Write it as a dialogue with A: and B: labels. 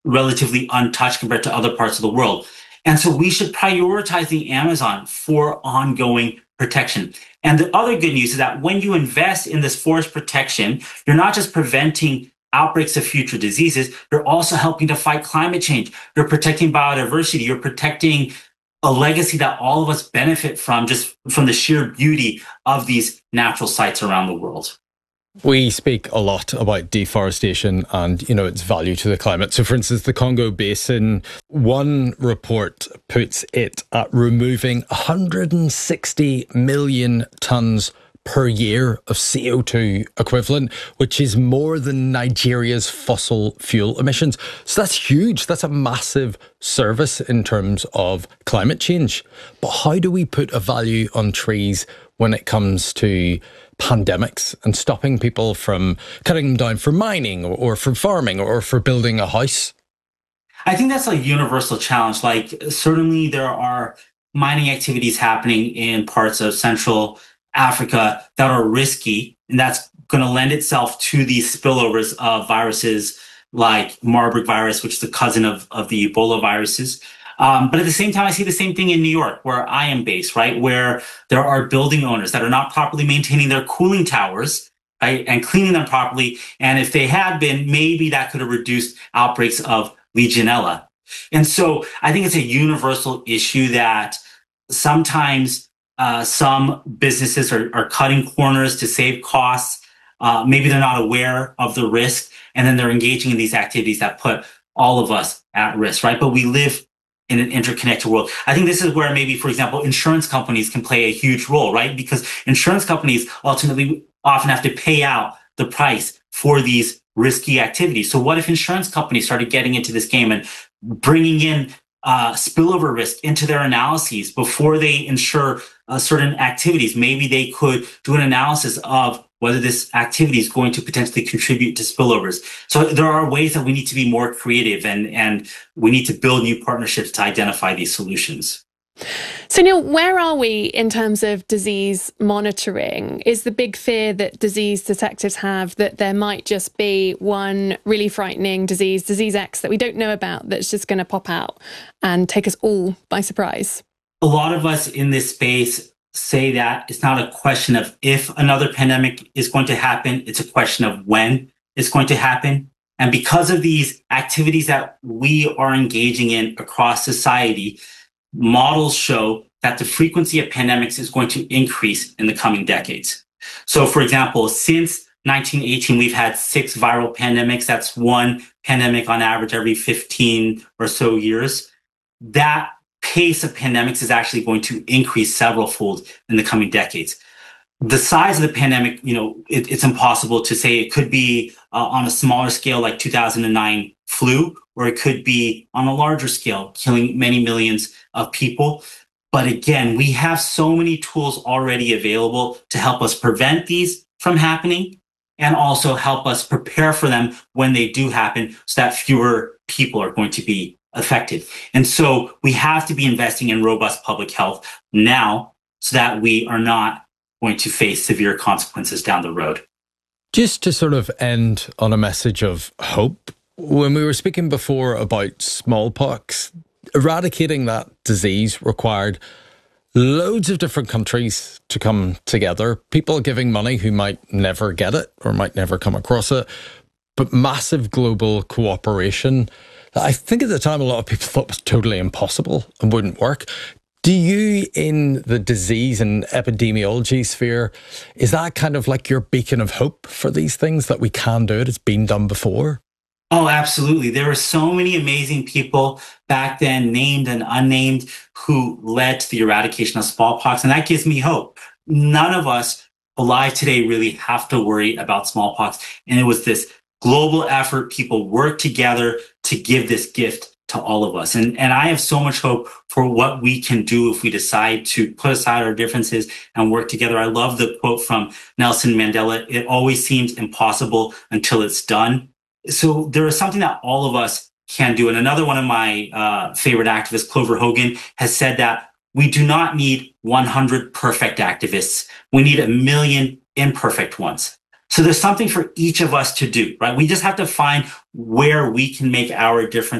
A: relatively untouched compared to other parts of the world. And so we should prioritize the Amazon for ongoing protection. And the other good news is that when you invest in this forest protection, you're not just preventing outbreaks of future diseases, you're also helping to fight climate change. You're protecting biodiversity. You're protecting a legacy that all of us benefit from just from the sheer beauty of these natural sites around the world.
B: We speak a lot about deforestation and, its value to the climate. So, for instance, the Congo Basin, one report puts it at removing 160 million tonnes per year of CO2 equivalent, which is more than Nigeria's fossil fuel emissions. So that's huge. That's a massive service in terms of climate change. But how do we put a value on trees when it comes to pandemics and stopping people from cutting them down for mining or for farming or for building a house?
A: I think that's a universal challenge. Like, certainly there are mining activities happening in parts of Central Africa that are risky, and that's going to lend itself to these spillovers of viruses like Marburg virus, which is the cousin of the Ebola viruses. But at the same time, I see the same thing in New York, where I am based, right? Where there are building owners that are not properly maintaining their cooling towers, right, and cleaning them properly. And if they had been, maybe that could have reduced outbreaks of Legionella. And so I think it's a universal issue that sometimes some businesses are cutting corners to save costs. Maybe they're not aware of the risk, and then they're engaging in these activities that put all of us at risk, right? But we live in an interconnected world. I think this is where maybe, for example, insurance companies can play a huge role, right? Because insurance companies ultimately often have to pay out the price for these risky activities. So what if insurance companies started getting into this game and bringing in spillover risk into their analyses before they insure certain activities? Maybe they could do an analysis of whether this activity is going to potentially contribute to spillovers. So there are ways that we need to be more creative, and we need to build new partnerships to identify these solutions.
C: So, Neil, where are we in terms of disease monitoring? Is the big fear that disease detectives have that there might just be one really frightening disease X, that we don't know about, that's just going to pop out and take us all by surprise?
A: A lot of us in this space say that it's not a question of if another pandemic is going to happen, it's a question of when it's going to happen. And because of these activities that we are engaging in across society, models show that the frequency of pandemics is going to increase in the coming decades. So, for example, since 1918, we've had 6 viral pandemics. That's one pandemic on average every 15 or so years. That pace of pandemics is actually going to increase several fold in the coming decades. The size of the pandemic, it's impossible to say. It could be on a smaller scale like 2009 flu, or it could be on a larger scale, killing many millions of people. But again, we have so many tools already available to help us prevent these from happening and also help us prepare for them when they do happen so that fewer people are going to be affected. And so we have to be investing in robust public health now so that we are not going to face severe consequences down the road.
B: Just to sort of end on a message of hope, when we were speaking before about smallpox, eradicating that disease required loads of different countries to come together, people giving money who might never get it or might never come across it, but massive global cooperation. I think at the time a lot of people thought was totally impossible and wouldn't work. Do you, in the disease and epidemiology sphere, is that kind of like your beacon of hope for these things, that we can do it? It's been done before?
A: Oh, absolutely. There were so many amazing people back then, named and unnamed, who led to the eradication of smallpox. And that gives me hope. None of us alive today really have to worry about smallpox. And it was this global effort. People worked together to give this gift to all of us. And I have so much hope for what we can do if we decide to put aside our differences and work together. I love the quote from Nelson Mandela: "It always seems impossible until it's done." So there is something that all of us can do. And another one of my favorite activists, Clover Hogan, has said that we do not need 100 perfect activists. We need 1 million imperfect ones So there's something for each of us to do, right? We just have to find where we can make our difference